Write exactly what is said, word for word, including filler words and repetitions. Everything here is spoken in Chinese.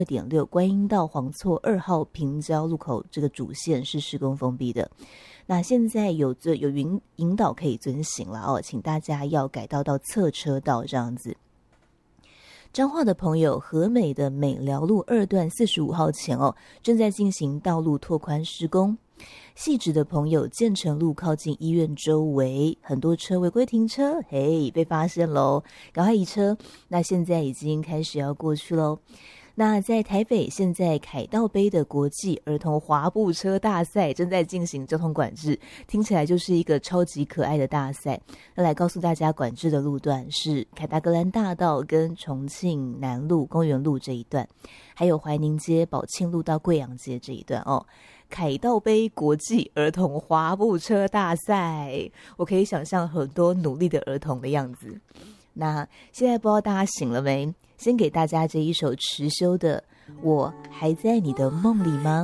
二点六观音道黄厝二号平交路口这个主线是施工封闭的。那现在有这有引引导可以遵行了哦，请大家要改道到侧车道这样子。彰化的朋友，和美的美寮路二段四十五号前哦，正在进行道路拓宽施工。汐止的朋友，建成路靠近医院周围，很多车违规停车，嘿，被发现喽，赶快移车。那现在已经开始要过去喽。那在台北，现在凯道杯的国际儿童滑步车大赛正在进行交通管制，听起来就是一个超级可爱的大赛。那来告诉大家，管制的路段是凯达格兰大道跟重庆南路、公园路这一段，还有怀宁街、宝庆路到贵阳街这一段哦。凯道杯国际儿童滑步车大赛，我可以想象很多努力的儿童的样子。那现在不知道大家醒了没？先给大家这一首迟修的《我还在你的梦里吗》。